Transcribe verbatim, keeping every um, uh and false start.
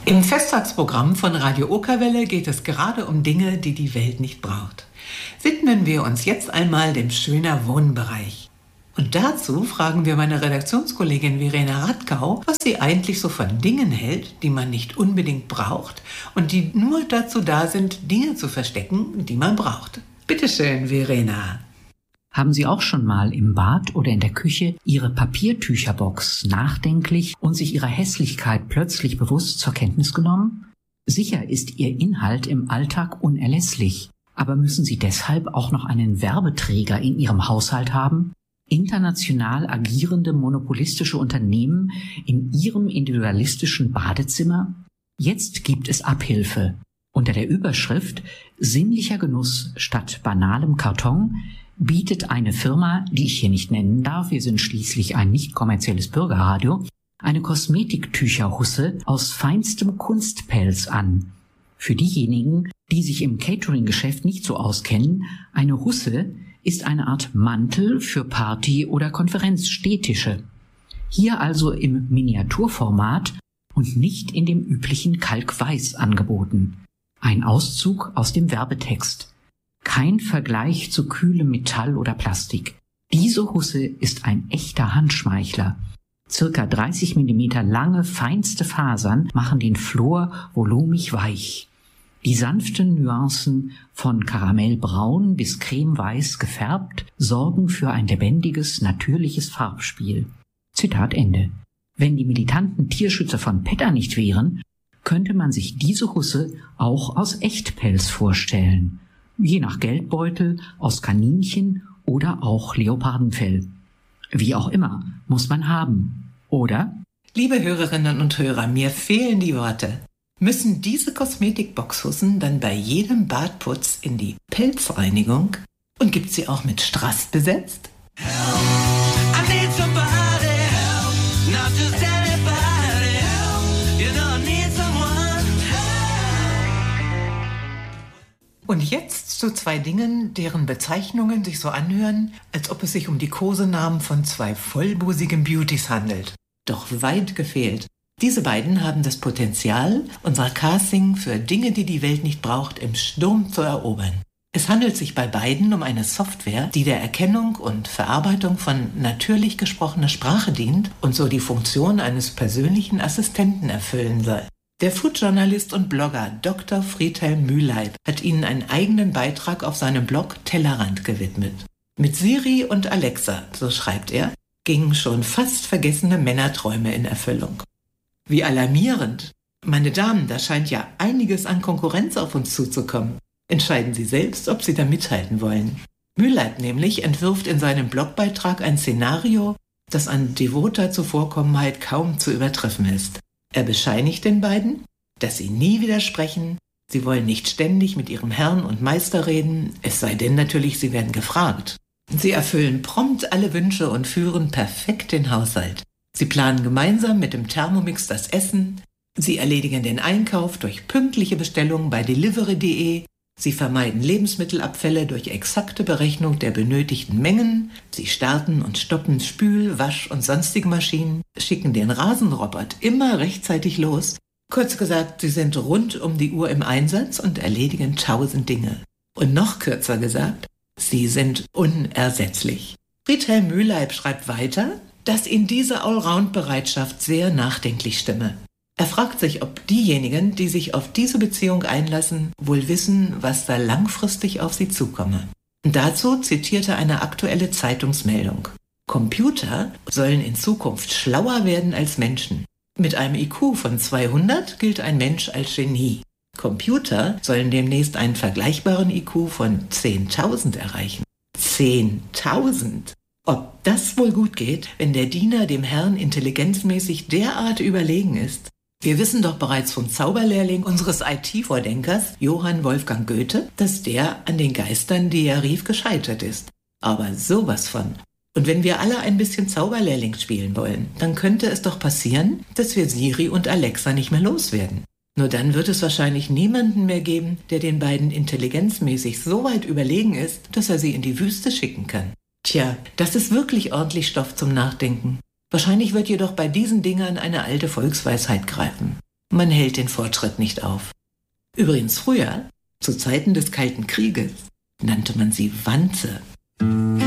Im Festtagsprogramm von Radio Okerwelle geht es gerade um Dinge, die die Welt nicht braucht. Widmen wir uns jetzt einmal dem schöner Wohnbereich. Und dazu fragen wir meine Redaktionskollegin Verena Radkau, was sie eigentlich so von Dingen hält, die man nicht unbedingt braucht und die nur dazu da sind, Dinge zu verstecken, die man braucht. Bitte schön, Verena. Haben Sie auch schon mal im Bad oder in der Küche Ihre Papiertücherbox nachdenklich und sich ihrer Hässlichkeit plötzlich bewusst zur Kenntnis genommen? Sicher ist ihr Inhalt im Alltag unerlässlich, aber müssen Sie deshalb auch noch einen Werbeträger in Ihrem Haushalt haben? International agierende monopolistische Unternehmen in Ihrem individualistischen Badezimmer? Jetzt gibt es Abhilfe. Unter der Überschrift Sinnlicher Genuss statt banalem Karton bietet eine Firma, die ich hier nicht nennen darf, wir sind schließlich ein nicht kommerzielles Bürgerradio, eine Kosmetiktücherhusse aus feinstem Kunstpelz an. Für diejenigen, die sich im Catering-Geschäft nicht so auskennen, eine Husse ist eine Art Mantel für Party- oder Konferenzstehtische. Hier also im Miniaturformat und nicht in dem üblichen Kalkweiß angeboten. Ein Auszug aus dem Werbetext. Kein Vergleich zu kühlem Metall oder Plastik. Diese Husse ist ein echter Handschmeichler. Circa dreißig Millimeter lange, feinste Fasern machen den Flor volumig weich. Die sanften Nuancen von Karamellbraun bis cremeweiß gefärbt sorgen für ein lebendiges, natürliches Farbspiel. Zitat Ende. Wenn die militanten Tierschützer von PETA nicht wären, könnte man sich diese Husse auch aus Echtpelz vorstellen. Je nach Geldbeutel aus Kaninchen oder auch Leopardenfell. Wie auch immer, muss man haben, oder? Liebe Hörerinnen und Hörer, mir fehlen die Worte. Müssen diese Kosmetikboxhussen dann bei jedem Badputz in die Pelzreinigung? Und gibt sie auch mit Strass besetzt? Help, I need somebody help, not just anybody help, you don't need someone help. Und jetzt zu zwei Dingen, deren Bezeichnungen sich so anhören, als ob es sich um die Kosenamen von zwei vollbusigen Beauties handelt. Doch weit gefehlt. Diese beiden haben das Potenzial, unser Casting für Dinge, die die Welt nicht braucht, im Sturm zu erobern. Es handelt sich bei beiden um eine Software, die der Erkennung und Verarbeitung von natürlich gesprochener Sprache dient und so die Funktion eines persönlichen Assistenten erfüllen soll. Der Food-Journalist und Blogger Doktor Friedhelm Mühleib hat ihnen einen eigenen Beitrag auf seinem Blog Tellerrand gewidmet. Mit Siri und Alexa, so schreibt er, gingen schon fast vergessene Männerträume in Erfüllung. Wie alarmierend. Meine Damen, da scheint ja einiges an Konkurrenz auf uns zuzukommen. Entscheiden Sie selbst, ob Sie da mithalten wollen. Mühleib nämlich entwirft in seinem Blogbeitrag ein Szenario, das an devoter Zuvorkommenheit kaum zu übertreffen ist. Er bescheinigt den beiden, dass sie nie widersprechen, sie wollen nicht ständig mit ihrem Herrn und Meister reden, es sei denn natürlich, sie werden gefragt. Sie erfüllen prompt alle Wünsche und führen perfekt den Haushalt. Sie planen gemeinsam mit dem Thermomix das Essen, sie erledigen den Einkauf durch pünktliche Bestellungen bei delivery punkt de, sie vermeiden Lebensmittelabfälle durch exakte Berechnung der benötigten Mengen, sie starten und stoppen Spül-, Wasch- und sonstige Maschinen, schicken den Rasenrobot immer rechtzeitig los. Kurz gesagt, sie sind rund um die Uhr im Einsatz und erledigen tausend Dinge. Und noch kürzer gesagt, sie sind unersetzlich. Friedhelm Mühleib schreibt weiter, dass ihn diese Allround-Bereitschaft sehr nachdenklich stimme. Er fragt sich, ob diejenigen, die sich auf diese Beziehung einlassen, wohl wissen, was da langfristig auf sie zukomme. Und dazu zitierte er eine aktuelle Zeitungsmeldung. Computer sollen in Zukunft schlauer werden als Menschen. Mit einem I Q von zweihundert gilt ein Mensch als Genie. Computer sollen demnächst einen vergleichbaren I Q von zehntausend erreichen. zehntausend! Ob das wohl gut geht, wenn der Diener dem Herrn intelligenzmäßig derart überlegen ist? Wir wissen doch bereits vom Zauberlehrling unseres I T-Vordenkers Johann Wolfgang Goethe, dass der an den Geistern, die er rief, gescheitert ist. Aber sowas von. Und wenn wir alle ein bisschen Zauberlehrling spielen wollen, dann könnte es doch passieren, dass wir Siri und Alexa nicht mehr loswerden. Nur dann wird es wahrscheinlich niemanden mehr geben, der den beiden intelligenzmäßig so weit überlegen ist, dass er sie in die Wüste schicken kann. Tja, das ist wirklich ordentlich Stoff zum Nachdenken. Wahrscheinlich wird jedoch bei diesen Dingern eine alte Volksweisheit greifen. Man hält den Fortschritt nicht auf. Übrigens früher, zu Zeiten des Kalten Krieges, nannte man sie Wanze.